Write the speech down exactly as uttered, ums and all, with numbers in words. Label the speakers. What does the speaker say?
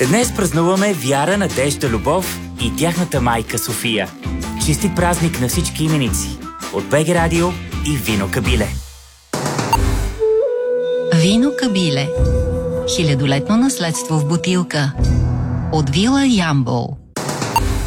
Speaker 1: Днес празнуваме Вяра, Надежда, Любов и тяхната майка София. Честит празник на всички именици от БГ Радио и Вино Кабиле.
Speaker 2: Вино Кабиле. Хилядолетно наследство в бутилка. От Вила Ямбол.